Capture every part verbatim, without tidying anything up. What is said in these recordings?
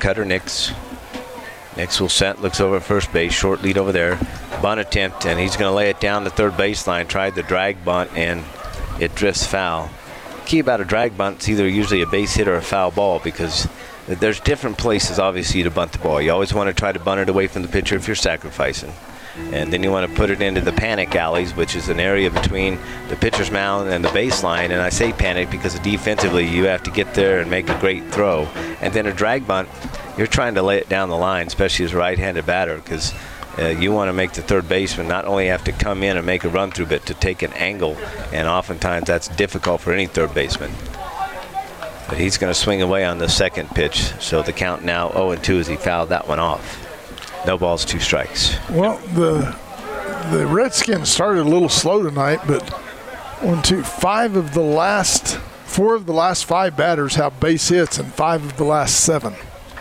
cutter, Nix. Nix will set, looks over at first base, short lead over there. Bunt attempt, and he's going to lay it down the third baseline. Tried the drag bunt, and it drifts foul. Key about a drag bunt, it's either usually a base hit or a foul ball, because there's different places, obviously, to bunt the ball. You always want to try to bunt it away from the pitcher if you're sacrificing. And then you want to put it into the panic alleys, which is an area between the pitcher's mound and the baseline. And I say panic because defensively you have to get there and make a great throw. And then a drag bunt, you're trying to lay it down the line, especially as a right-handed batter, because uh, you want to make the third baseman not only have to come in and make a run through, but to take an angle. And oftentimes that's difficult for any third baseman. But he's going to swing away on the second pitch. So the count now oh and two as he fouled that one off. No balls, two strikes. Well, the the Redskins started a little slow tonight, but one, two, five of the last, four of the last five batters have base hits, and five of the last seven.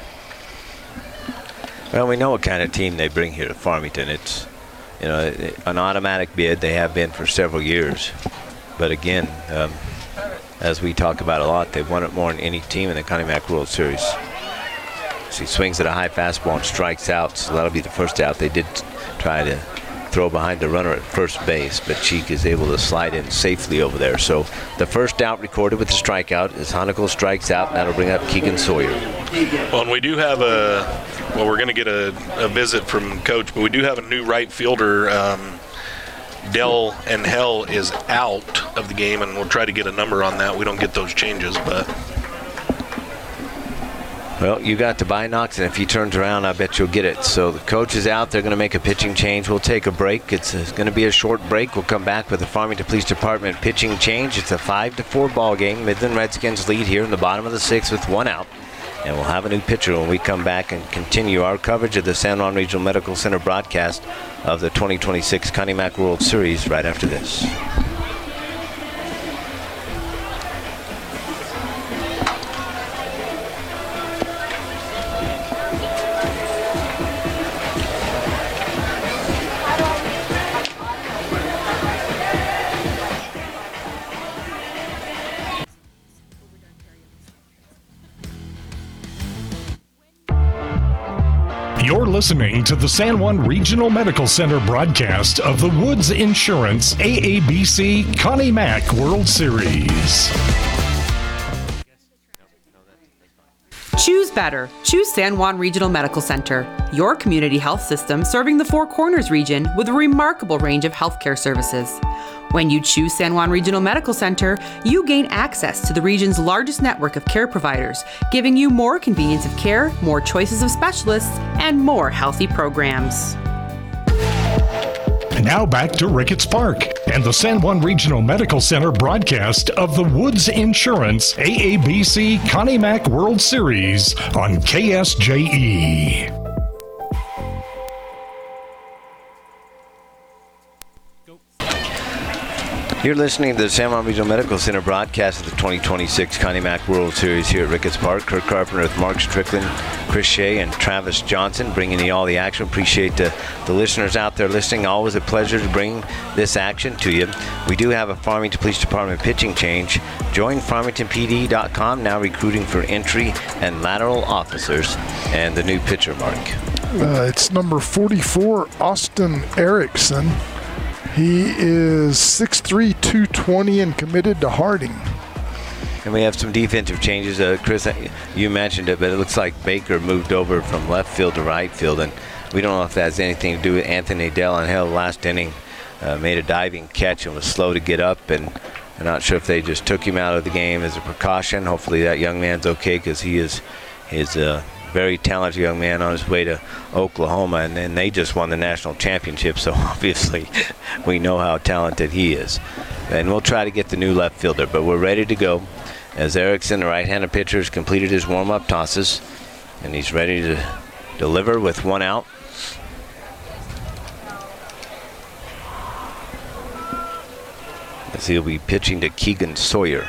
Well, we know what kind of team they bring here to Farmington. It's, you know, an automatic bid. They have been for several years. But again, um, as we talk about a lot, they've won it more than any team in the Connie Mack World Series. So he swings at a high fastball and strikes out, so that'll be the first out. They did try to throw behind the runner at first base, but Cheek is able to slide in safely over there. So the first out recorded with the strikeout is Honekel strikes out, and that'll bring up Keegan Sawyer. Well, and we do have a, well, we're going to get a, a visit from Coach, but we do have a new right fielder. Um, Dell and Hell is out of the game, and we'll try to get a number on that. We don't get those changes, but... Well, you got the binocs, and if he turns around, I bet you'll get it. So the coach is out. They're going to make a pitching change. We'll take a break. It's, it's going to be a short break. We'll come back with the Farmington Police Department pitching change. It's a five to four ball game. Midland Redskins lead here in the bottom of the sixth with one out. And we'll have a new pitcher when we come back and continue our coverage of the San Juan Regional Medical Center broadcast of the twenty twenty-six Connie Mack World Series right after this. You're listening to the San Juan Regional Medical Center broadcast of the Woods Insurance A A B C Connie Mack World Series. Choose better. Choose San Juan Regional Medical Center, your community health system serving the Four Corners region with a remarkable range of healthcare services. When you choose San Juan Regional Medical Center, you gain access to the region's largest network of care providers, giving you more convenience of care, more choices of specialists, and more healthy programs. Now back to Ricketts Park and the San Juan Regional Medical Center broadcast of the Woods Insurance A A B C Connie Mack World Series on K S J E. You're listening to the San Juan Regional Medical Center broadcast of the twenty twenty-six Connie Mack World Series here at Ricketts Park. Kirk Carpenter with Mark Strickland, Chris Shea, and Travis Johnson bringing you all the action. Appreciate the, the listeners out there listening. Always a pleasure to bring this action to you. We do have a Farmington Police Department pitching change. Join Farmington P D dot com, now recruiting for entry and lateral officers. And the new pitcher, Mark. Uh, it's number forty-four, Austin Erickson. He is six three, two twenty and committed to Harding. And we have some defensive changes. Uh, Chris, you mentioned it, but it looks like Baker moved over from left field to right field. And we don't know if that has anything to do with Anthony Dell and Hell last inning. Uh, made a diving catch and was slow to get up. And I'm not sure if they just took him out of the game as a precaution. Hopefully that young man's okay, because he is his uh, very talented young man on his way to Oklahoma, and then they just won the national championship, so obviously we know how talented he is. And we'll try to get the new left fielder, but we're ready to go as Erickson, the right-handed pitcher, has completed his warm-up tosses, and he's ready to deliver with one out. As he'll be pitching to Keegan Sawyer.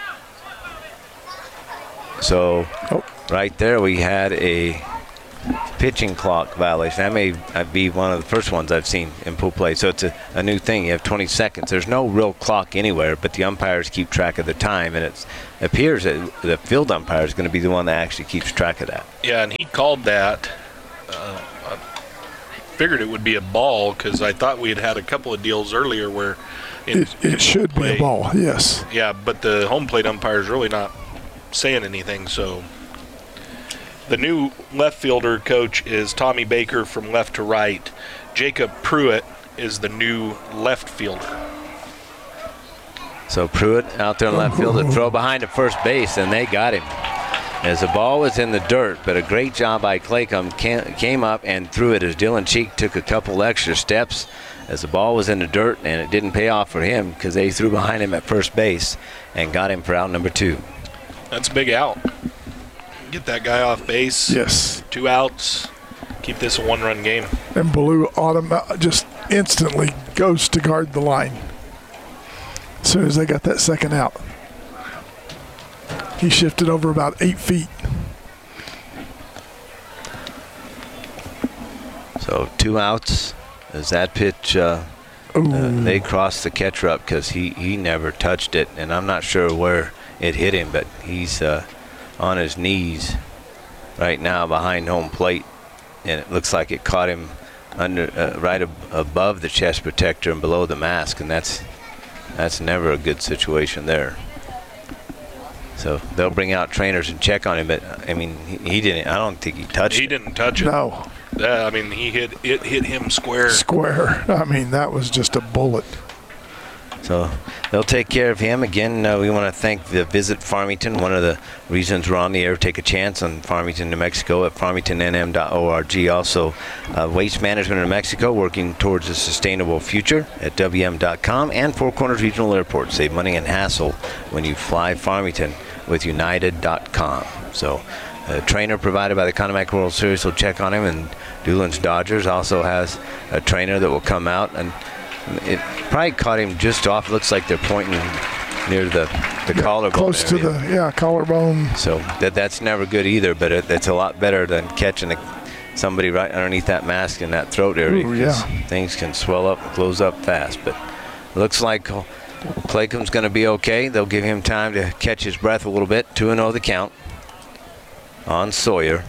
So, oh. Right there we had a pitching clock violation. That may be one of the first ones I've seen in pool play. So it's a, a new thing. You have twenty seconds. There's no real clock anywhere, but the umpires keep track of the time, and it appears that the field umpire is going to be the one that actually keeps track of that. Yeah, and he called that. Uh, I figured it would be a ball because I thought we had had a couple of deals earlier where in, It, it in should play, be a ball, yes. Yeah, but the home plate umpire is really not saying anything. So the new left fielder coach is Tommy Baker from left to right. Jacob Pruitt is the new left fielder. So Pruitt out there in left field to throw behind to first base, and they got him. As the ball was in the dirt, but a great job by Claycomb came up and threw it as Dylan Cheek took a couple extra steps as the ball was in the dirt, and it didn't pay off for him because they threw behind him at first base and got him for out number two. That's a big out. Get that guy off base. Yes. Two outs. Keep this a one-run game. And Ballou autom- just instantly goes to guard the line as soon as they got that second out. He shifted over about eight feet. So two outs as that pitch, uh, uh, they crossed the catcher up because he, he never touched it, and I'm not sure where it hit him, but he's uh, on his knees right now behind home plate, and it looks like it caught him under uh, right ab- above the chest protector and below the mask, and that's that's never a good situation there. So they'll bring out trainers and check on him, but I mean he, he didn't. I don't think he touched He it. didn't touch it. No. Uh, I mean, he hit it hit him square. Square. I mean, that was just a bullet. So they'll take care of him. Again, uh, we want to thank the Visit Farmington. One of the reasons we're on the air, take a chance on Farmington, New Mexico at farmington n m dot org. Also, uh, Waste Management in New Mexico, working towards a sustainable future at w m dot com. And Four Corners Regional Airport. Save money and hassle when you fly Farmington with united dot com. So a trainer provided by the Conemac World Series will check on him. And Doolin's Dodgers also has a trainer that will come out, and it probably caught him just off. Looks like they're pointing near the, the Yeah, collarbone close to area. the, yeah, collarbone. So that that's never good either, but it, it's a lot better than catching a, somebody right underneath that mask in that throat area. Ooh, yeah. 'cause things can swell up and close up fast. But it looks like Claycomb's going to be okay. They'll give him time to catch his breath a little bit. two and oh the count on Sawyer.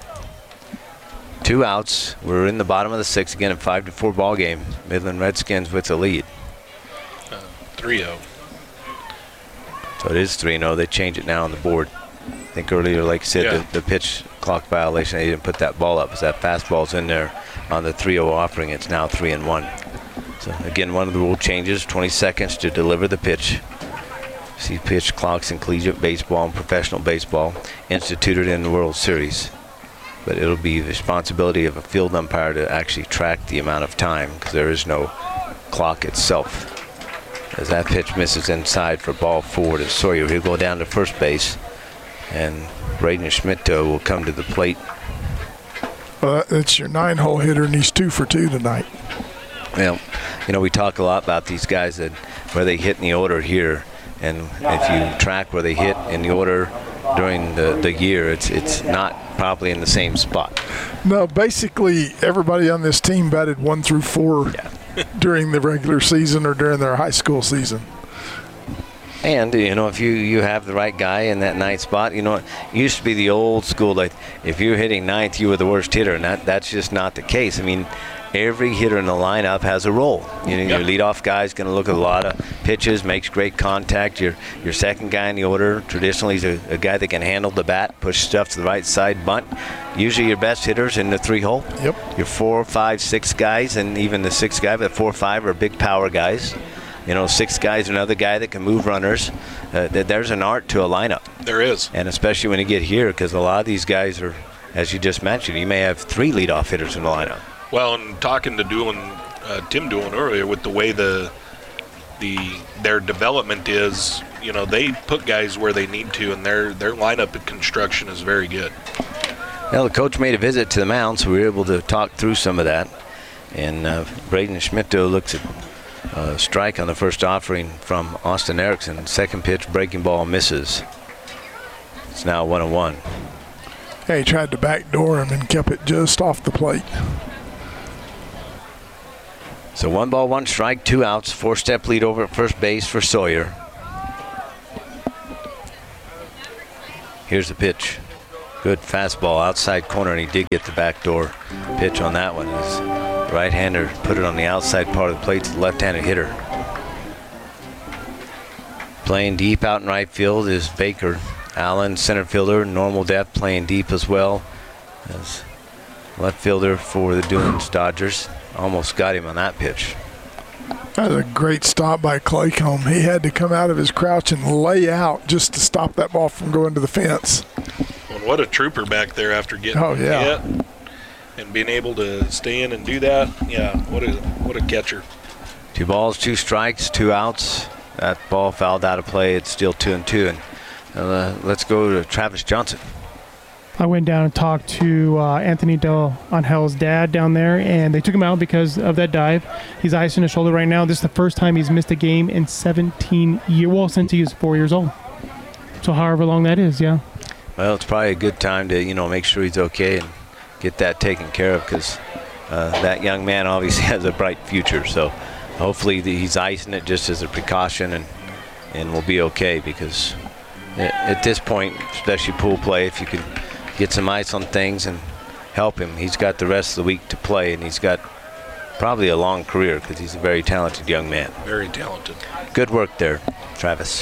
Two outs. We're in the bottom of the sixth again, a five to four ball game. Midland Redskins with the lead. three oh. So it is three and oh. They change it now on the board. I think earlier, like I said, Yeah. the, the pitch clock violation, they didn't put that ball up. As that fastball's in there on the three oh offering, it's now three and one. So again, one of the rule changes, twenty seconds to deliver the pitch. See pitch clocks in collegiate baseball and professional baseball instituted in the World Series. But it'll be the responsibility of a field umpire to actually track the amount of time because there is no clock itself. As that pitch misses inside for ball four to Sawyer, he'll go down to first base, and Braden Schmitto will come to the plate. Well, that's your nine-hole hitter, and he's two for two tonight. Well, you know, we talk a lot about these guys that where they hit in the order here, and if you track where they hit in the order during the, the year, it's it's not probably in the same spot. No, basically everybody on this team batted one through four Yeah. during the regular season or during their high school season. And, you know, if you, you have the right guy in that ninth spot, you know, it used to be the old school, like, if you're hitting ninth, you were the worst hitter, and that, that's just not the case. I mean, every hitter in the lineup has a role. You know, your leadoff guy's going to look at a lot of pitches, makes great contact. Your your second guy in the order, traditionally, is a, a guy that can handle the bat, push stuff to the right side, bunt. Usually your best hitters in the three hole. Yep. Your four, five, six guys, and even the sixth guy, but the four, five are big power guys. You know, six guys, another guy that can move runners. Uh, th- there's an art to a lineup. There is. And especially when you get here, because a lot of these guys are, as you just mentioned, you may have three leadoff hitters in the lineup. Well, and talking to Doolin, uh, Tim Doolin earlier, with the way the the their development is, you know, they put guys where they need to, and their their lineup construction is very good. Well, the coach made a visit to the mound, so we were able to talk through some of that. And uh, Braden Schmitto looks at uh, strike on the first offering from Austin Erickson. Second pitch, breaking ball misses. It's now one and one. Yeah, he tried to backdoor him and kept it just off the plate. So one ball, one strike, two outs, four-step lead over at first base for Sawyer. Here's the pitch. Good fastball outside corner, and he did get the backdoor pitch on that one. His right-hander put it on the outside part of the plate to the left-handed hitter. Playing deep out in right field is Baker. Allen, center fielder, normal depth, playing deep as well as left fielder for the Doones Dodgers. Almost got him on that pitch. That was a great stop by Claycomb. He had to come out of his crouch and lay out just to stop that ball from going to the fence. Well, what a trooper back there after getting Oh, yeah. hit and being able to stay in and do that. Yeah, what a what a catcher. Two balls, two strikes, two outs. That ball fouled out of play. It's still two and two. And uh, let's go to Travis Johnson. I went down and talked to uh, Anthony Del Angel's dad down there, and they took him out because of that dive. He's icing his shoulder right now. This is the first time he's missed a game in seventeen years, well, since he was four years old. So however long that is, yeah. Well, it's probably a good time to, you know, make sure he's okay and get that taken care of, because uh, that young man obviously has a bright future. So hopefully the, he's icing it just as a precaution, and, and we'll be okay, because at this point, especially pool play, if you can get some ice on things and help him, he's got the rest of the week to play, and he's got probably a long career because he's a very talented young man. Very talented. Good work there, Travis.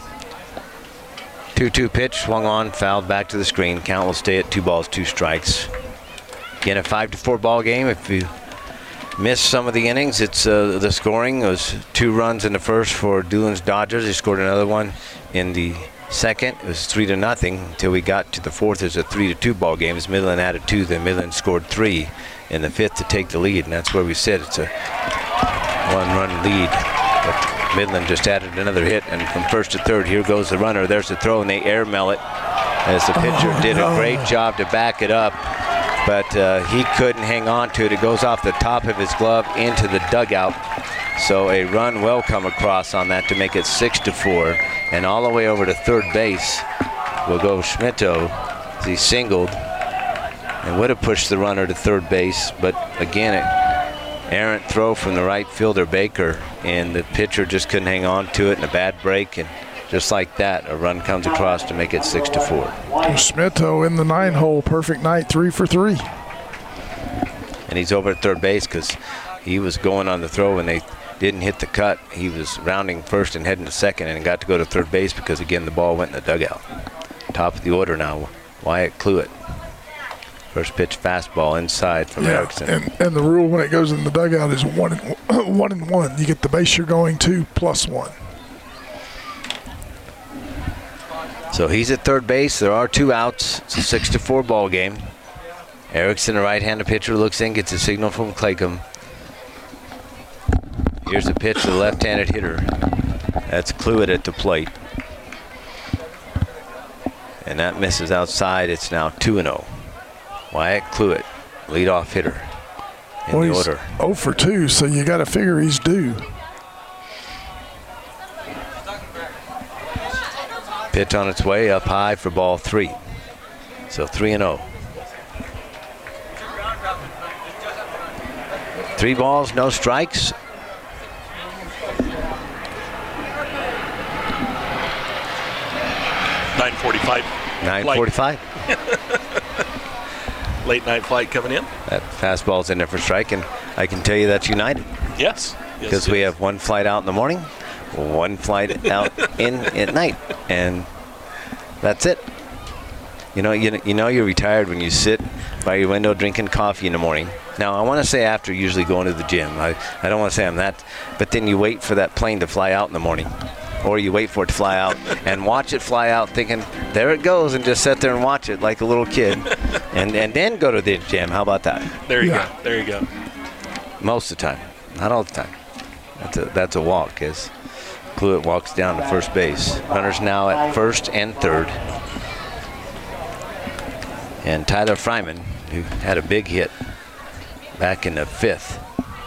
two two pitch, swung on, fouled back to the screen. Count will stay at two balls, two strikes. Again, a five to four ball game. If you missed some of the innings, it's uh, the scoring. It was two runs in the first for Doones Dodgers. He scored another one in the second. It was three to nothing until we got to the fourth. It was a three to two ball game. As Midland added two, then Midland scored three in the fifth to take the lead, and that's where we said it's a one-run lead. But Midland just added another hit, and from first to third, here goes the runner. There's the throw, and they air mail it as the pitcher Oh, did no. a great job to back it up, but uh, he couldn't hang on to it. It goes off the top of his glove into the dugout. So a run will come across on that to make it six to four. And all the way over to third base will go Schmitto as he singled and would have pushed the runner to third base. But again, an errant throw from the right fielder Baker, and the pitcher just couldn't hang on to it in a bad break. And just like that, a run comes across to make it six to four. Schmitto in the nine hole, perfect night, three for three. And he's over at third base because he was going on the throw when they didn't hit the cut. He was rounding first and heading to second, and got to go to third base because, again, the ball went in the dugout. Top of the order now, Wyatt Cluett. First pitch fastball inside from Yeah, Erickson. and, and the rule when it goes in the dugout is one and one and one. You get the base you're going to plus one. So he's at third base. There are two outs. It's a six to four ball game. Erickson, a right-handed pitcher, looks in, gets a signal from Claycomb. Here's a pitch to the left-handed hitter. That's Cluett at the plate. And that misses outside. It's now two and oh. Wyatt Cluett, leadoff hitter in Well, the he's order. oh for two, so you got to figure he's due. Pitch on its way up high for ball three. So three and oh. Three balls, no strikes. nine forty-five. nine forty-five. Late night flight coming in. That fastball's in there for strike, and I can tell you that's United. Yes. Because yes, we yes. have one flight out in the morning, one flight out in at night, and that's it. You know, you, you know you're retired when you sit by your window drinking coffee in the morning. Now, I want to say after usually going to the gym. I, I don't want to say I'm that, but then you wait for that plane to fly out in the morning, or you wait for it to fly out and watch it fly out thinking, there it goes, and just sit there and watch it like a little kid, and, and then go to the gym. How about that? There you Yeah. go. There you go. Most of the time. Not all the time. That's a, that's a walk as Cluett walks down to first base. Runners now at first and third. And Tyler Fryman, who had a big hit back in the fifth,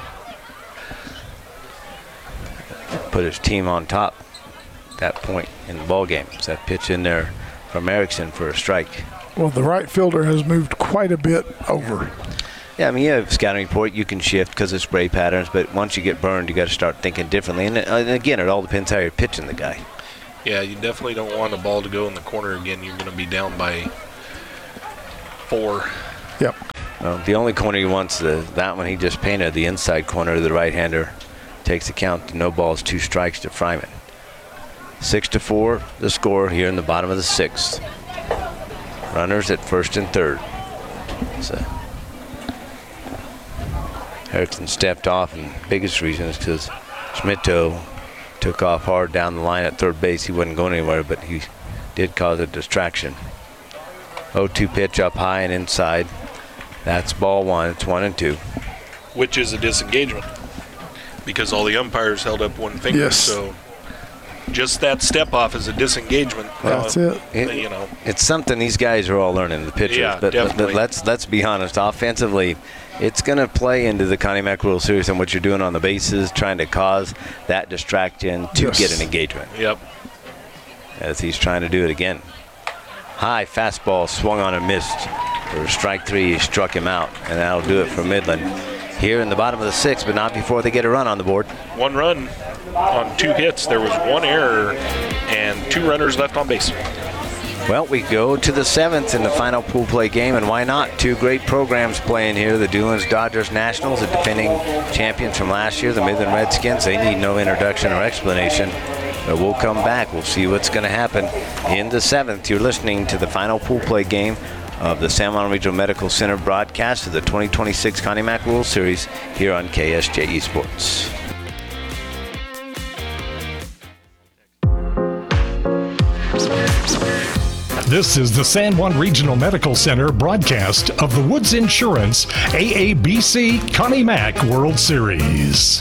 put his team on top at that point in the ball game. So that pitch in there from Erickson for a strike. Well, the right fielder has moved quite a bit over. Yeah, I mean, you have scouting report, you can shift because of spray patterns, but once you get burned, you got to start thinking differently. And, and again, it all depends how you're pitching the guy. Yeah, you definitely don't want the ball to go in the corner again. You're going to be down by four. Yep. Well, the only corner he wants, the, that one he just painted, the inside corner of the right-hander, takes the count. No balls, two strikes to Fryman. Six to four, the score here in the bottom of the sixth. Runners at first and third. So Harrison stepped off, and biggest reason is because Schmitto took off hard down the line at third base. He wasn't going anywhere, but he did cause a distraction. oh two pitch up high and inside. That's ball one. It's one and two. Which is a disengagement because all the umpires held up one finger. Yes. So just that step off is a disengagement. That's uh, it. You know, It's something these guys are all learning, the pitchers. Yeah, but, but, but definitely. let's let's be honest. Offensively, it's going to play into the Connie Mack World Series and what you're doing on the bases, trying to cause that distraction to Yes. get an engagement. Yep. As he's trying to do it again. High fastball swung on and missed. For strike three, he struck him out, and that'll do it for Midland. Here in the bottom of the sixth, but not before they get a run on the board. One run on two hits. There was one error and two runners left on base. Well, we go to the seventh in the final pool play game, and why not? Two great programs playing here. The Doolins Dodgers Nationals, the defending champions from last year, the Midland Redskins. They need no introduction or explanation. But we'll come back. We'll see what's going to happen in the seventh. You're listening to the final pool play game of the San Juan Regional Medical Center broadcast of the twenty twenty-six Connie Mack World Series here on K S J E Sports. This is the San Juan Regional Medical Center broadcast of the Woods Insurance A A B C Connie Mack World Series.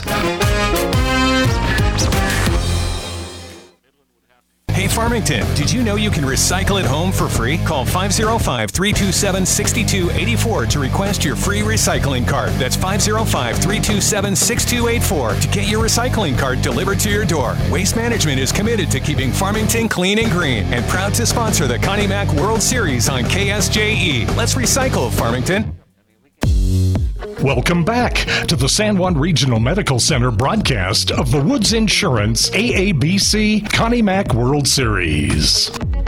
Hey Farmington, did you know you can recycle at home for free? Call five oh five, three two seven, six two eight four to request your free recycling cart. That's five oh five, three two seven, six two eight four to get your recycling cart delivered to your door. Waste Management is committed to keeping Farmington clean and green and proud to sponsor the Connie Mack World Series on K S J E. Let's recycle, Farmington. Welcome back to the San Juan Regional Medical Center broadcast of the Woods Insurance A A B C Connie Mack World Series.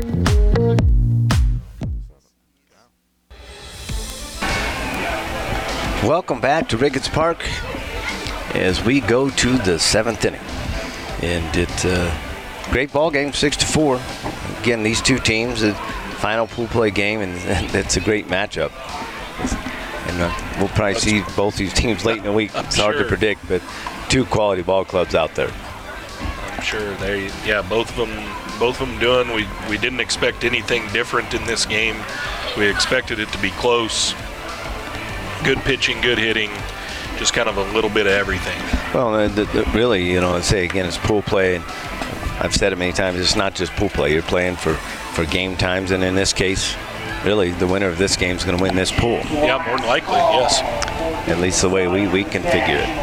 Welcome back to Ricketts Park as we go to the seventh inning. And it's a great ball game, six to four. Again, these two teams, the final pool play game, and, and it's a great matchup. And uh, we'll probably see both these teams late in the week. It's hard to sure. predict, but two quality ball clubs out there. I'm sure they, yeah, both of them, both of them doing. We we didn't expect anything different in this game. We expected it to be close. Good pitching, good hitting, just kind of a little bit of everything. Well, uh, the, the, really, you know, I say again, it's pool play. And I've said it many times. It's not just pool play. You're playing for for game times, and in this case, really, the winner of this game is going to win this pool. Yeah, more than likely, yes. At least the way we, we configure it.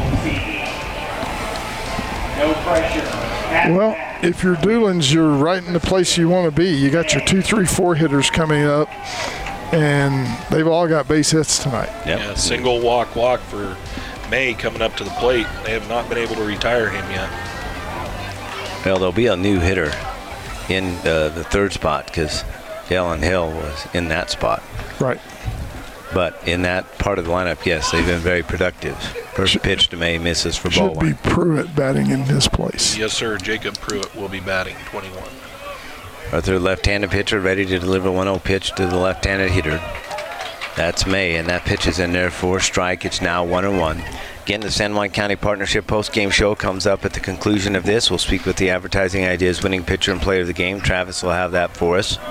Well, if you're Doolins, you're right in the place you want to be. You got your two, three, four hitters coming up, and they've all got base hits tonight. Yep. Yeah, single walk walk for May coming up to the plate. They have not been able to retire him yet. Well, there'll be a new hitter in uh, the third spot because Dallin Hill was in that spot. Right. But in that part of the lineup, yes, they've been very productive. First pitch to May misses for ball Should be one. Pruitt batting in his place. Yes, sir. Jacob Pruitt will be batting twenty-one. Our third left-handed pitcher ready to deliver one oh pitch to the left-handed hitter. That's May, and that pitch is in there for a strike. It's now one and one. Again, the San Juan County Partnership post-game show comes up at the conclusion of this. We'll speak with the Advertising Ideas winning pitcher and player of the game. Travis will have that for us.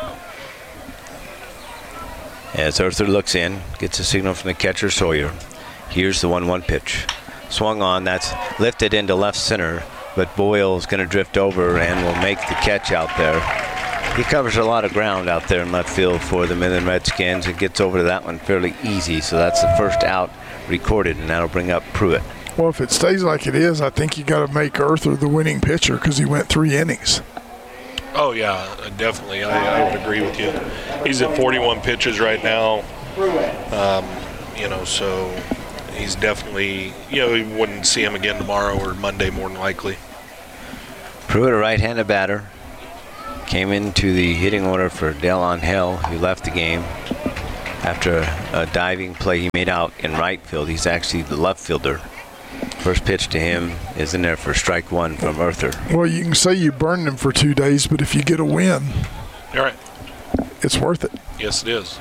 As Arthur looks in, gets a signal from the catcher, Sawyer. Here's the one one pitch. Swung on, that's lifted into left center, but Boyle is going to drift over and will make the catch out there. He covers a lot of ground out there in left field for the Midland Redskins and gets over to that one fairly easy. So that's the first out recorded, and that'll bring up Pruitt. Well, if it stays like it is, I think you got to make Arthur the winning pitcher because he went three innings. Oh, yeah, definitely. I, I would agree with you. He's at forty-one pitches right now. Um, you know, so he's definitely, you know, you wouldn't see him again tomorrow or Monday more than likely. Pruitt, a right-handed batter, came into the hitting order for Dell Angel, who left the game after a, a diving play he made out in right field. He's actually the left fielder. First pitch to him is in there for strike one from Earther. Well, you can say you burned him for two days, but if you get a win, All right. it's worth it. Yes, it is.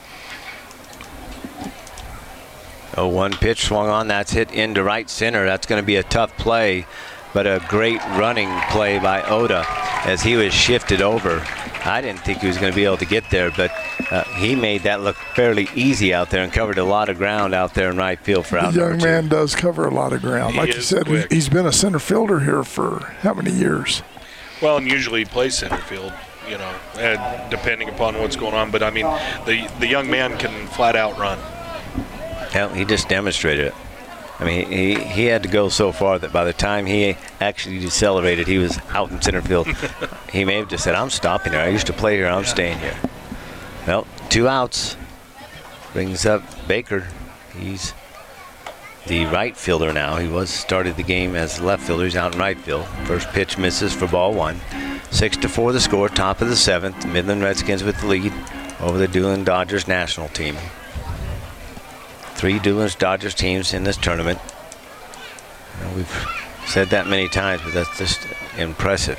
oh one pitch swung on. That's hit into right center. That's going to be a tough play, but a great running play by Oda as he was shifted over. I didn't think he was going to be able to get there, but uh, he made that look fairly easy out there and covered a lot of ground out there in right field for out The number young two. man does cover a lot of ground. He Like you is said, quick. he's been a center fielder here for how many years? Well, and usually he plays center field, you know, uh, depending upon what's going on. But, I mean, the, the young man can flat out run. Hell, he just demonstrated it. I mean, he, he had to go so far that by the time he actually decelerated, he was out in center field. He may have just said, I'm stopping here. I used to play here. I'm yeah. staying here. Well, two outs. Brings up Baker. He's the right fielder now. He was started the game as left fielder. He's out in right field. First pitch misses for ball one. Six to four the score. Top of the seventh. Midland Redskins with the lead over the Doolin Dodgers national team. Three Doolin Dodgers teams in this tournament. You know, we've said that many times, but that's just impressive.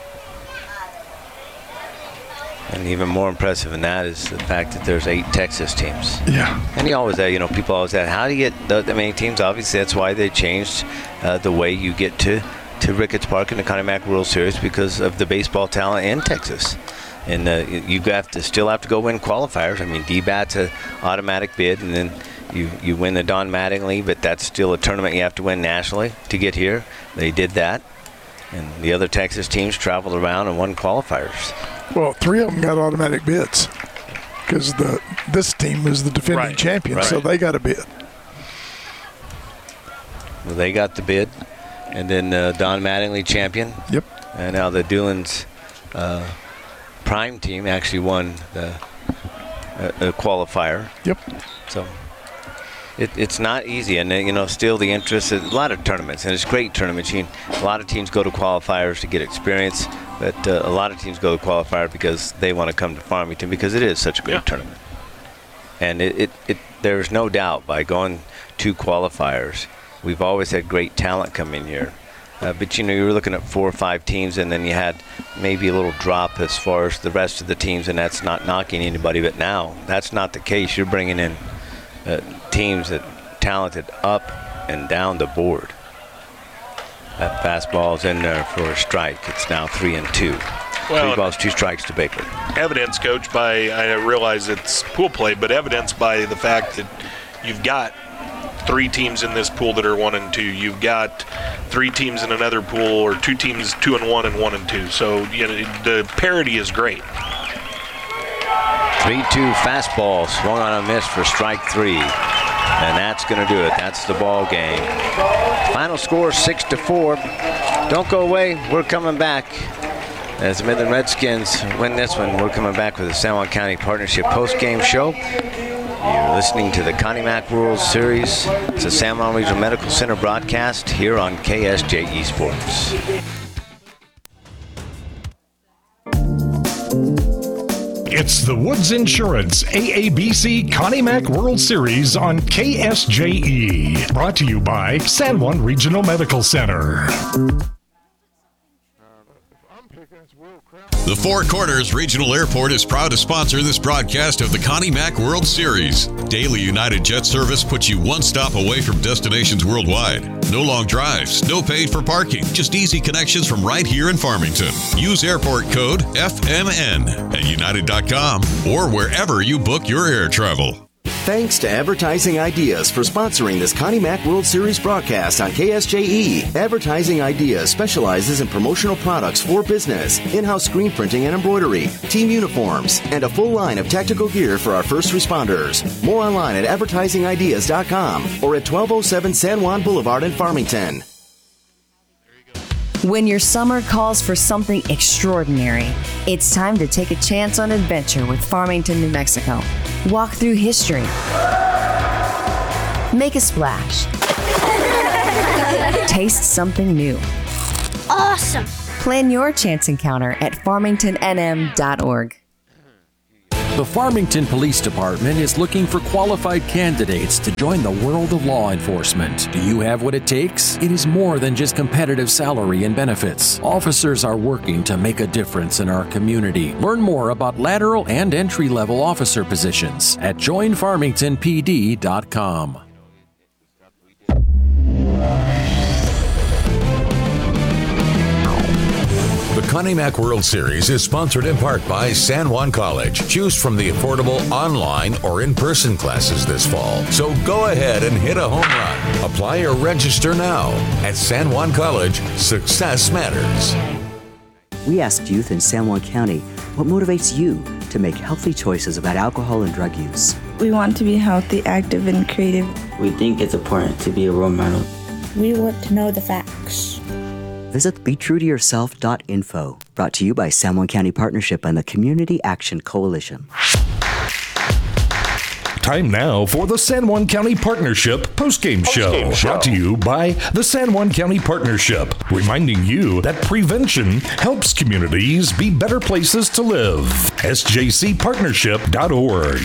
And even more impressive than that is the fact that there's eight Texas teams. Yeah. And you always, uh, you know, people always ask, how do you get that many teams? Obviously, that's why they changed uh, the way you get to, to Ricketts Park in the Connie Mack World Series, because of the baseball talent in Texas. And uh, you have to still have to go win qualifiers. I mean, D BAT's an automatic bid, and then You you win the Don Mattingly, but that's still a tournament you have to win nationally to get here. They did that. And the other Texas teams traveled around and won qualifiers. Well, three of them got automatic bids because the this team was the defending right. champion, right. so they got a bid. Well, they got the bid. And then uh, Don Mattingly champion. Yep. And now the Doolin's uh, prime team actually won the uh, a qualifier. Yep. So it, it's not easy, and you know, still the interest. A lot of tournaments, and it's great tournaments. You, a lot of teams go to qualifiers to get experience, but uh, a lot of teams go to qualifier because they want to come to Farmington because it is such a great yeah. tournament. And it, it, it there's no doubt by going to qualifiers, we've always had great talent come in here. Uh, but, you know, you were looking at four or five teams, and then you had maybe a little drop as far as the rest of the teams, and that's not knocking anybody. But now that's not the case. You're bringing in uh, teams that talented up and down the board. That fastball's in there for a strike. It's now three and two. Well, three balls, two strikes to Baker. Evidence, Coach, by, I realize it's pool play, but evidence by the fact that you've got three teams in this pool that are one and two. You've got three teams in another pool, or two teams two and one and one and two. So you know, the parity is great. three two fastball swung on a miss for strike three, and that's going to do it. That's the ball game. Final score six to four. Don't go away. We're coming back. As the Midland Redskins win this one, we're coming back with the San Juan County Partnership post-game show. You're listening to the Connie Mack World Series. It's a San Juan Regional Medical Center broadcast here on K S J E Sports. It's the Woods Insurance A A B C Connie Mack World Series on K S J E. Brought to you by San Juan Regional Medical Center. The Four Corners Regional Airport is proud to sponsor this broadcast of the Connie Mack World Series. Daily United Jet service puts you one stop away from destinations worldwide. No long drives, no paid for parking, just easy connections from right here in Farmington. Use airport code F M N at united dot com or wherever you book your air travel. Thanks to Advertising Ideas for sponsoring this Connie Mack World Series broadcast on K S J E. Advertising Ideas specializes in promotional products for business, in-house screen printing and embroidery, team uniforms, and a full line of tactical gear for our first responders. More online at advertising ideas dot com or at twelve oh seven San Juan Boulevard in Farmington. When your summer calls for something extraordinary, it's time to take a chance on adventure with Farmington, New Mexico. Walk through history. Make a splash. Taste something new. Awesome! Plan your chance encounter at farmington n m dot org. The Farmington Police Department is looking for qualified candidates to join the world of law enforcement. Do you have what it takes? It is more than just competitive salary and benefits. Officers are working to make a difference in our community. Learn more about lateral and entry-level officer positions at join farmington p d dot com. The Connie Mack World Series is sponsored in part by San Juan College. Choose from the affordable online or in-person classes this fall. So go ahead and hit a home run. Apply or register now. At San Juan College, success matters. We asked youth in San Juan County what motivates you to make healthy choices about alcohol and drug use. We want to be healthy, active, and creative. We think it's important to be a role model. We want to know the facts. Visit be true to yourself dot info. Brought to you by San Juan County Partnership and the Community Action Coalition. Time now for the San Juan County Partnership postgame show. Postgame show. Brought to you by the San Juan County Partnership, reminding you that prevention helps communities be better places to live. S J C partnership dot org.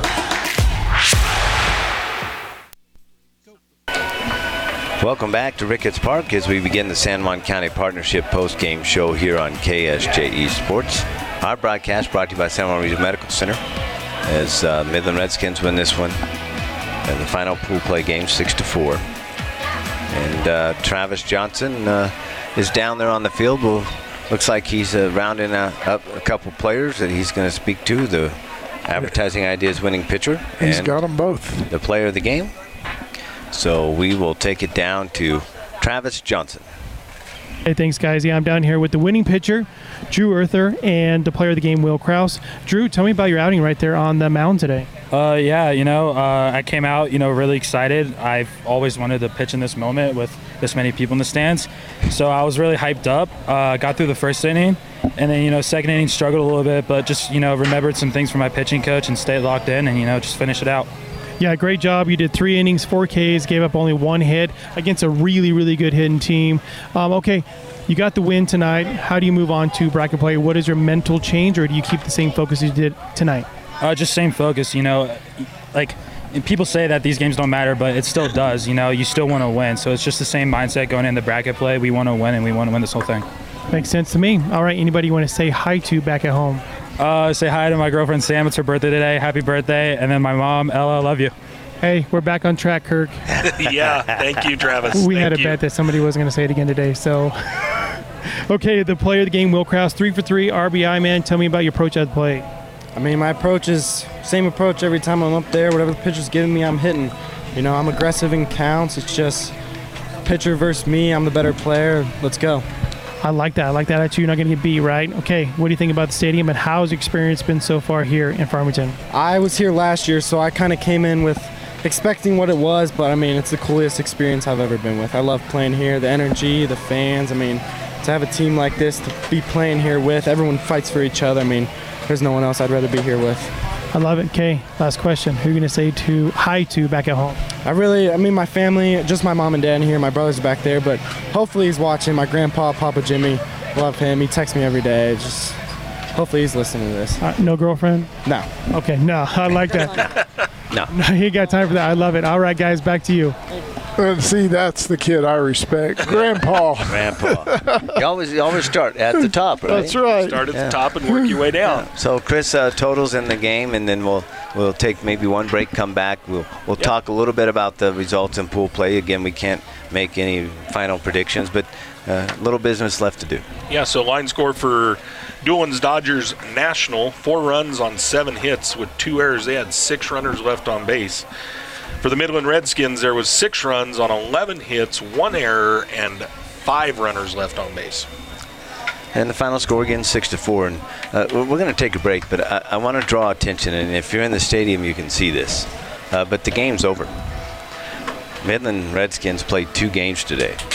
Welcome back to Ricketts Park as we begin the San Juan County Partnership post-game show here on K S J E Sports. Our broadcast brought to you by San Juan Regional Medical Center as uh, Midland Redskins win this one in the final pool play game six to four. And uh, Travis Johnson uh, is down there on the field. Well, looks like he's uh, rounding uh, up a couple players that he's going to speak to. The Advertising Ideas winning pitcher. He's and got them both. The player of the game. So we will take it down to Travis Johnson. Hey, thanks, guys. Yeah, I'm down here with the winning pitcher, Drew Earther, and the player of the game, Will Kraus. Drew, tell me about your outing right there on the mound today. Uh, yeah, you know, uh, I came out, you know, really excited. I've always wanted to pitch in this moment with this many people in the stands. So I was really hyped up. Uh, got through the first inning, and then, you know, second inning struggled a little bit, but just, you know, remembered some things from my pitching coach and stayed locked in and, you know, just finish it out. Yeah, great job. You did three innings, four Ks, gave up only one hit against a really, really good hitting team. Um, okay, you got the win tonight. How do you move on to bracket play? What is your mental change, or do you keep the same focus you did tonight? Uh, just same focus, you know. Like, and people say that these games don't matter, but it still does. You know, you still want to win. So it's just the same mindset going into bracket play. We want to win, and we want to win this whole thing. Makes sense to me. All right, anybody you want to say hi to back at home? Uh, say hi to my girlfriend, Sam. It's her birthday today. Happy birthday. And then my mom, Ella, I love you. Hey, we're back on track, Kirk. Yeah, thank you, Travis. We thank had a you. bet that somebody wasn't going to say it again today, so. Okay, the player of the game, Will Kraus, three for three, R B I, man. Tell me about your approach at the plate. I mean, my approach is same approach every time I'm up there. Whatever the pitcher's giving me, I'm hitting. You know, I'm aggressive in counts. It's just pitcher versus me. I'm the better player. Let's go. I like that. I like that attitude. You're not going to get beat, right? Okay, what do you think about the stadium, and how's your experience been so far here in Farmington? I was here last year, so I kind of came in with expecting what it was, but I mean, it's the coolest experience I've ever been with. I love playing here, the energy, the fans. I mean, to have a team like this to be playing here with, everyone fights for each other. I mean, there's no one else I'd rather be here with. I love it. Okay, last question. Who are you going to say to hi to back at home? I really, I mean, my family, just my mom and dad here. My brother's back there, but hopefully he's watching. My grandpa, Papa Jimmy, love him. He texts me every day. Just hopefully he's listening to this. Uh, no girlfriend? No. Okay, no, I like that. No. No, you ain't got time for that. I love it. All right, guys, back to you. And see, that's the kid I respect. Grandpa. Grandpa. You always, you always start at the top, right? That's right. Start at Yeah. the top and work your way down. Yeah. So Chris, uh, totals in the game, and then we'll we'll take maybe one break, come back. We'll we'll Yep. talk a little bit about the results in pool play. Again, we can't make any final predictions, but a uh, little business left to do. Yeah, so line score for Doolins Dodgers National, four runs on seven hits with two errors. They had six runners left on base. For the Midland Redskins, there was six runs on eleven hits, one error, and five runners left on base. And the final score again, six to four. And uh, we're going to take a break, but I, I want to draw attention. And if you're in the stadium, you can see this. Uh, but the game's over. Midland Redskins played two games today.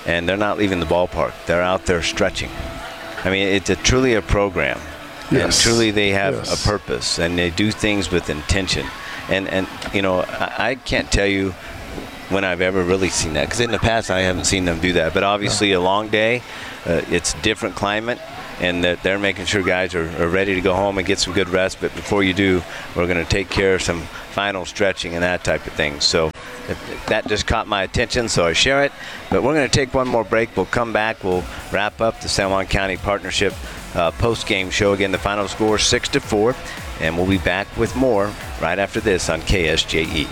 and they're not leaving the ballpark. They're out there stretching. I mean, it's a, truly a program. Yes. And truly they have Yes. a purpose, and they do things with intention. And, and you know, I, I can't tell you when I've ever really seen that, because in the past I haven't seen them do that. But obviously a long day, uh, it's different climate, and that they're making sure guys are, are ready to go home and get some good rest. But before you do, we're going to take care of some final stretching and that type of thing. So that just caught my attention, so I share it. But we're going to take one more break. We'll come back. We'll wrap up the San Juan County Partnership uh, post-game show. Again, the final score six to four, and we'll be back with more right after this on K S J E.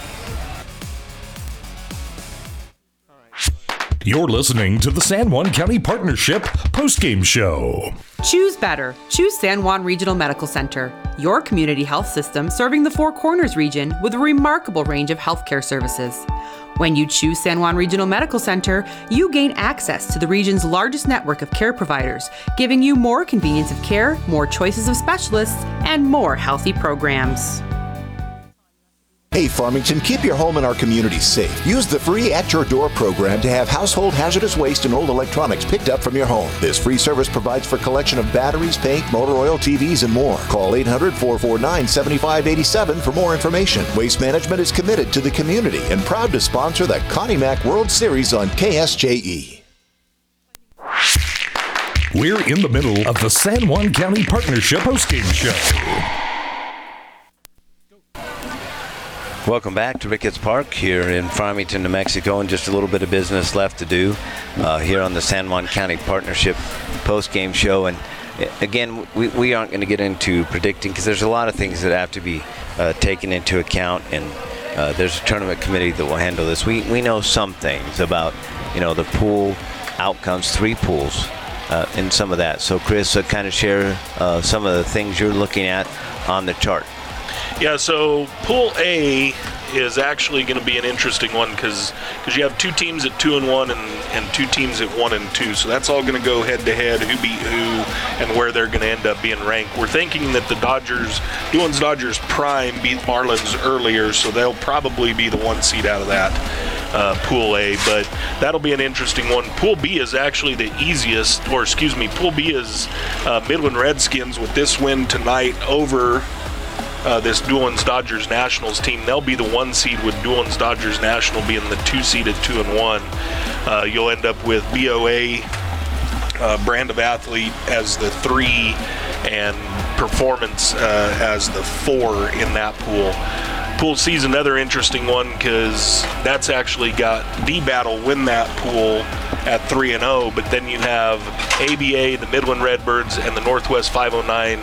You're listening to the San Juan County Partnership postgame show. Choose better. Choose San Juan Regional Medical Center, your community health system serving the Four Corners region with a remarkable range of healthcare services. When you choose San Juan Regional Medical Center, you gain access to the region's largest network of care providers, giving you more convenience of care, more choices of specialists, and more healthy programs. Hey Farmington, keep your home and our community safe. Use the free At Your Door program to have household hazardous waste and old electronics picked up from your home. This free service provides for collection of batteries, paint, motor oil, T Vs, and more. Call eight hundred, four four nine, seven five eight seven for more information. Waste Management is committed to the community and proud to sponsor the Connie Mack World Series on K S J E. We're in the middle of the San Juan County Partnership postgame show. Welcome back to Ricketts Park here in Farmington, New Mexico, and just a little bit of business left to do uh, here on the San Juan County Partnership post-game show. And again, we, we aren't going to get into predicting, because there's a lot of things that have to be uh, taken into account, and uh, there's a tournament committee that will handle this. We we know some things about, you know, the pool outcomes, three pools, uh, and some of that. So Chris, uh, kind of share uh, some of the things you're looking at on the chart. Yeah, so Pool A is actually going to be an interesting one because you have two teams at two and one and, and two teams at one and two. So that's all going to go head to head, who beat who, and where they're going to end up being ranked. We're thinking that the Dodgers, Doolin's Dodgers Prime beat Marlins earlier, so they'll probably be the one seed out of that uh, Pool A. But that'll be an interesting one. Pool B is actually the easiest, or excuse me, Pool B is uh, Midland Redskins with this win tonight over Uh, this Doolin's Dodgers Nationals team. They'll be the one seed, with Doolin's Dodgers National being the two seed at two and one. Uh, you'll end up with B O A uh, brand of athlete as the three, and performance uh, as the four in that pool. Pool C is another interesting one because that's actually got D-Battle win that pool at three and oh, but then you have A B A, the Midland Redbirds, and the Northwest five oh nine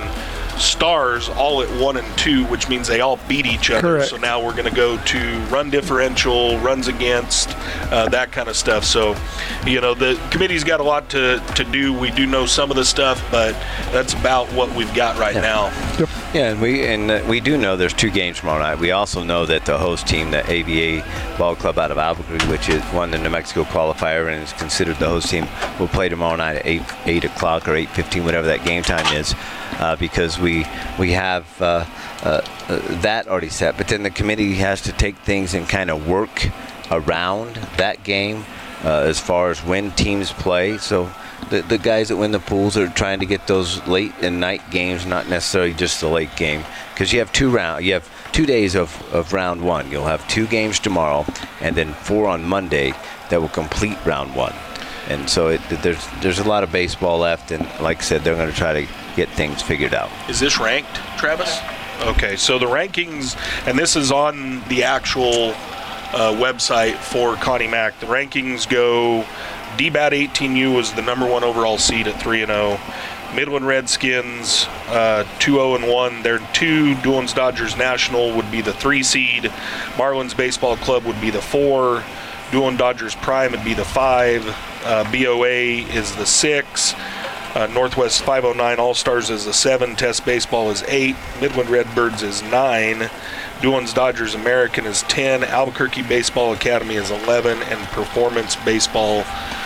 Stars all at one and two, which means they all beat each other. Correct. So now we're going to go to run differential, runs against, uh, that kind of stuff. So, you know, the committee's got a lot to, to do. We do know some of the stuff, but that's about what we've got right yeah. now. Yep. Yeah, and we and uh, we do know there's two games tomorrow night. We also know that the host team, the A B A Ball Club out of Albuquerque, which is won the New Mexico qualifier and is considered the host team, will play tomorrow night at eight eight o'clock or eight fifteen, whatever that game time is, uh, because we we have uh, uh, uh, that already set. But then the committee has to take things and kind of work around that game uh, as far as when teams play. So the, the guys that win the pools are trying to get those late and night games, not necessarily just the late game, because you have two round, you have two days of, of round one. You'll have two games tomorrow, and then four on Monday that will complete round one. And so it, there's there's a lot of baseball left, and like I said, they're going to try to get things figured out. Is this ranked, Travis? Okay, so the rankings, and this is on the actual uh, website for Connie Mack. The rankings go: D B A T eighteen U was the number one overall seed at three and oh. Midland Redskins uh, two oh and one. Their two, Doolin's Dodgers National, would be the three seed. Marlins Baseball Club would be the four. Doolin Dodgers Prime would be the five. Uh, B O A is the six. Uh, Northwest five oh nine All-Stars is the seven. Test Baseball is eight. Midland Redbirds is nine. Doolin's Dodgers American is ten. Albuquerque Baseball Academy is eleven. And Performance Baseball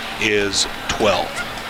is twelve.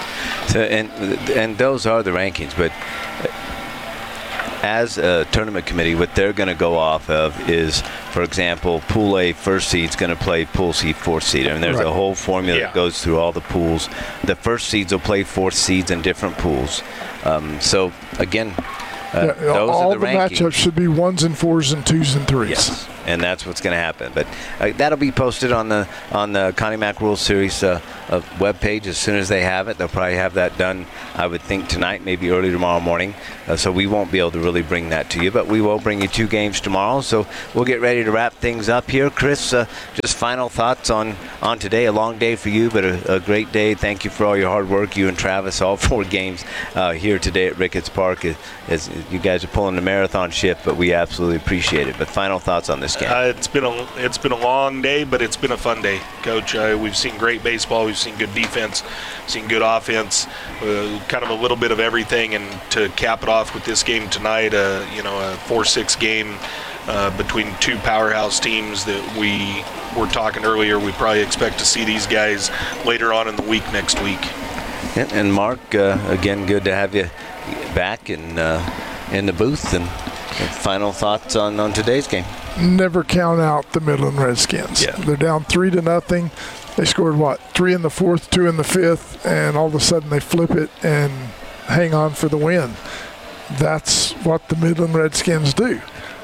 So, and and those are the rankings, but as a tournament committee, what they're going to go off of is for example, Pool A first seed's going to play Pool C fourth seed. I mean, there's Right. a whole formula Yeah. that goes through all the pools. The first seeds will play fourth seeds in different pools. Um, so, again, uh, Yeah, those all are the, the rankings. matchups should be ones and fours and twos and threes. Yes, and that's what's going to happen. But uh, that'll be posted on the on the Connie Mack World Series uh, uh, webpage as soon as they have it. They'll probably have that done, I would think, tonight, maybe early tomorrow morning. Uh, so we won't be able to really bring that to you, but we will bring you two games tomorrow. So we'll get ready to wrap things up here. Chris, uh, just final thoughts on, on today. A long day for you, but a, a great day. Thank you for all your hard work, you and Travis, all four games uh, here today at Ricketts Park. As, as you guys are pulling the marathon shift, but we absolutely appreciate it. But final thoughts on this game. Uh, it's been a it's been a long day, but it's been a fun day, Coach. Uh, we've seen great baseball. We've seen good defense, seen good offense, uh, kind of a little bit of everything. And to cap it off with this game tonight, uh, you know, a four six game uh, between two powerhouse teams that we were talking earlier. We probably expect to see these guys later on in the week next week. And, and Mark, uh, again, good to have you back in uh, in the booth. And, and final thoughts on, on today's game. Never count out the Midland Redskins. Yeah. They're down three to nothing. They scored, what, three in the fourth, two in the fifth, and all of a sudden they flip it and hang on for the win. That's what the Midland Redskins do.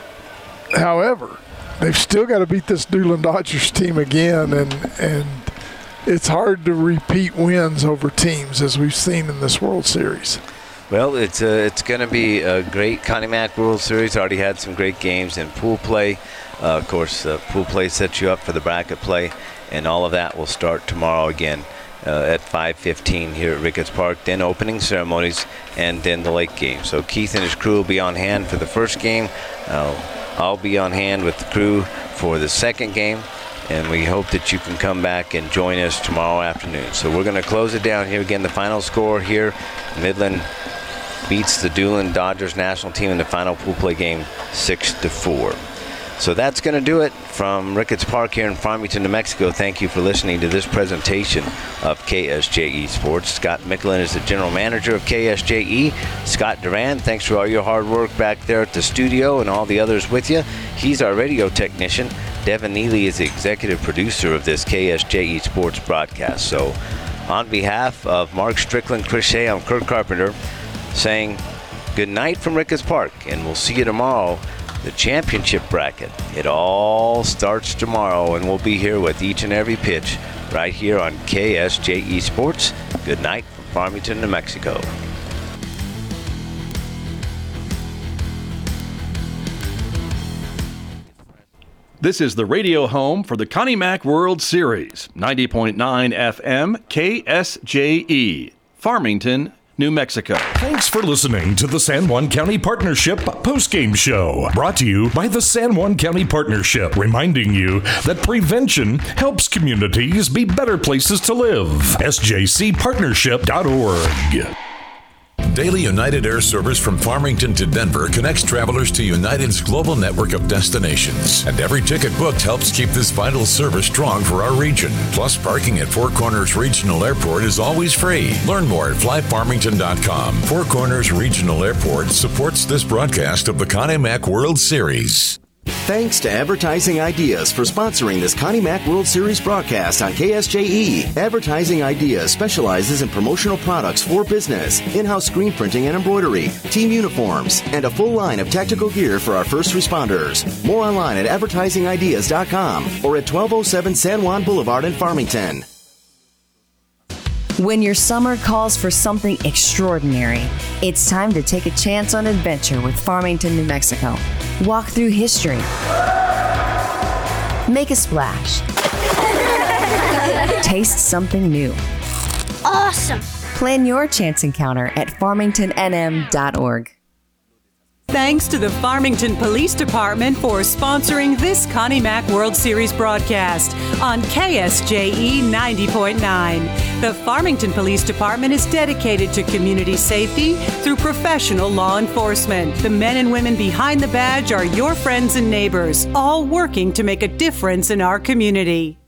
However, they've still got to beat this Newland Dodgers team again, and and it's hard to repeat wins over teams as we've seen in this World Series. Well, it's uh, it's going to be a great Connie Mack World Series. Already had some great games in pool play. Uh, of course, uh, pool play sets you up for the bracket play, and all of that will start tomorrow again uh, at five fifteen here at Ricketts Park. Then opening ceremonies, and then the lake game. So Keith and his crew will be on hand for the first game. Uh, I'll be on hand with the crew for the second game. And we hope that you can come back and join us tomorrow afternoon. So we're going to close it down here. Again, the final score here, Midland beats the Newland Dodgers national team in the final pool play game six to four. So that's going to do it from Ricketts Park here in Farmington, New Mexico. Thank you for listening to this presentation of K S J E Sports. Scott Micklin is the general manager of K S J E. Scott Duran, thanks for all your hard work back there at the studio and all the others with you. He's our radio technician. Devin Neely is the executive producer of this K S J E Sports broadcast. So on behalf of Mark Strickland, Chris Shea, I'm Kurt Carpenter saying good night from Ricketts Park, and we'll see you tomorrow. The championship bracket. It all starts tomorrow, and we'll be here with each and every pitch right here on K S J E Sports. Good night from Farmington, New Mexico. This is the radio home for the Connie Mack World Series, ninety point nine F M, K S J E, Farmington, New Mexico. Thanks for listening to the San Juan County Partnership postgame show, brought to you by the San Juan County Partnership, reminding you that prevention helps communities be better places to live. S J C partnership dot org. Daily United Air Service from Farmington to Denver connects travelers to United's global network of destinations. And every ticket booked helps keep this vital service strong for our region. Plus, parking at Four Corners Regional Airport is always free. Learn more at fly farmington dot com. Four Corners Regional Airport supports this broadcast of the Connie Mack World Series. Thanks to Advertising Ideas for sponsoring this Connie Mack World Series broadcast on K S J E. Advertising Ideas specializes in promotional products for business, in-house screen printing and embroidery, team uniforms, and a full line of tactical gear for our first responders. More online at advertising ideas dot com or at twelve oh seven San Juan Boulevard in Farmington. When your summer calls for something extraordinary, it's time to take a chance on adventure with Farmington, New Mexico. Walk through history. Make a splash. Taste something new. Awesome! Plan your chance encounter at farmington n m dot org. Thanks to the Farmington Police Department for sponsoring this Connie Mack World Series broadcast on K S J E ninety point nine. The Farmington Police Department is dedicated to community safety through professional law enforcement. The men and women behind the badge are your friends and neighbors, all working to make a difference in our community.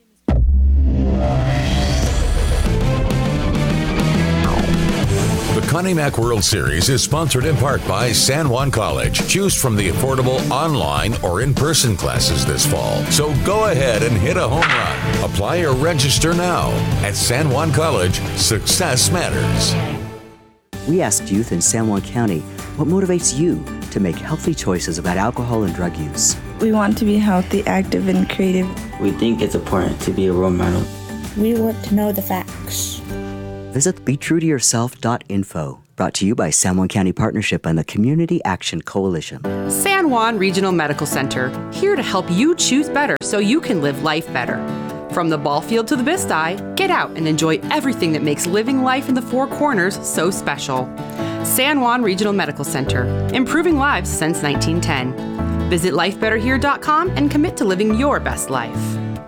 The Connie Mack World Series is sponsored in part by San Juan College. Choose from the affordable online or in-person classes this fall. So go ahead and hit a home run. Apply or register now. At San Juan College, success matters. We asked youth in San Juan County, what motivates you to make healthy choices about alcohol and drug use? We want to be healthy, active, and creative. We think it's important to be a role model. We want to know the facts. Visit be true to yourself dot info. Brought to you by San Juan County Partnership and the Community Action Coalition. San Juan Regional Medical Center, here to help you choose better so you can live life better. From the ball field to the Bist-Eye, get out and enjoy everything that makes living life in the Four Corners so special. San Juan Regional Medical Center, improving lives since nineteen ten. Visit life better here dot com and commit to living your best life.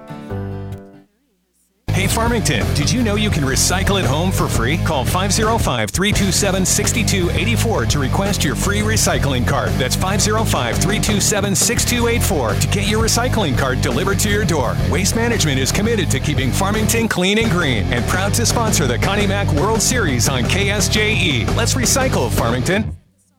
Hey Farmington, did you know you can recycle at home for free? Call five oh five, three two seven, six two eight four to request your free recycling cart. That's five oh five, three two seven, six two eight four to get your recycling cart delivered to your door. Waste Management is committed to keeping Farmington clean and green and proud to sponsor the Connie Mack World Series on K S J E. Let's recycle, Farmington.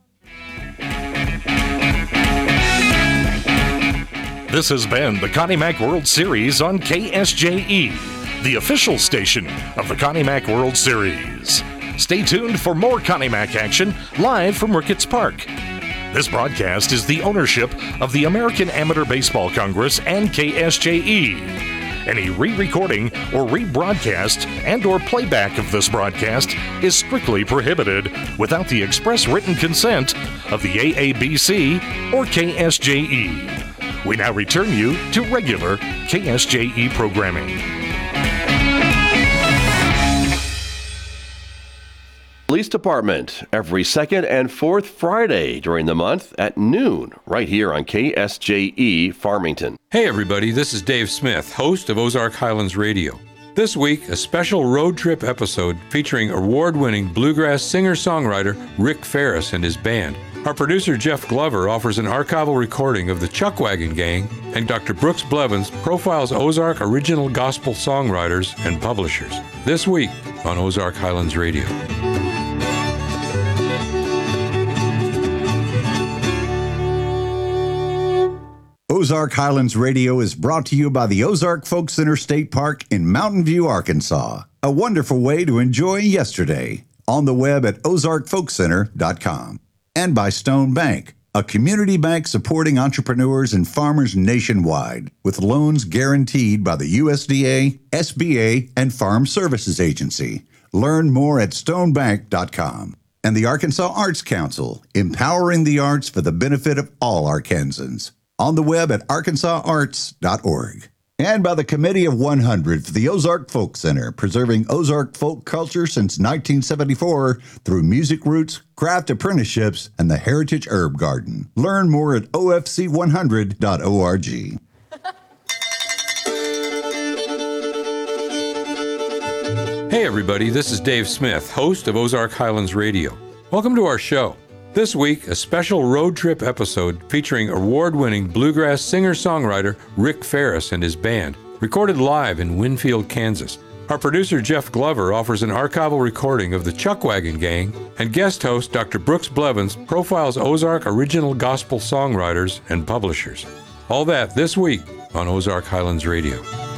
This has been the Connie Mack World Series on K S J E, the official station of the Connie Mack World Series. Stay tuned for more Connie Mack action live from Ricketts Park. This broadcast is the ownership of the American Amateur Baseball Congress and K S J E. Any re-recording or rebroadcast and or playback of this broadcast is strictly prohibited without the express written consent of the A A B C or K S J E. We now return you to regular K S J E programming. Police Department every second and fourth Friday during the month at noon, right here on K S J E Farmington. Hey everybody, this is Dave Smith, host of Ozark Highlands Radio. This week, a special road trip episode featuring award-winning bluegrass singer-songwriter Rick Ferris and his band. Our producer Jeff Glover offers an archival recording of the Chuckwagon Gang, and Doctor Brooks Blevins profiles Ozark original gospel songwriters and publishers. This week on Ozark Highlands Radio. Ozark Highlands Radio is brought to you by the Ozark Folk Center State Park in Mountain View, Arkansas. A wonderful way to enjoy yesterday. On the web at ozark folk center dot com. And by Stone Bank, a community bank supporting entrepreneurs and farmers nationwide, with loans guaranteed by the U S D A, S B A, and Farm Services Agency. Learn more at stone bank dot com. And the Arkansas Arts Council, empowering the arts for the benefit of all Arkansans. On the web at arkansas arts dot org. And by the Committee of one hundred for the Ozark Folk Center, preserving Ozark folk culture since nineteen seventy-four through music roots, craft apprenticeships, and the Heritage Herb Garden. Learn more at O F C one hundred dot org. Hey everybody, this is Dave Smith, host of Ozark Highlands Radio. Welcome to our show. This week, a special road trip episode featuring award-winning bluegrass singer-songwriter Rick Ferris and his band, recorded live in Winfield, Kansas. Our producer Jeff Glover offers an archival recording of the Chuckwagon Gang, and guest host Doctor Brooks Blevins profiles Ozark original gospel songwriters and publishers. All that this week on Ozark Highlands Radio.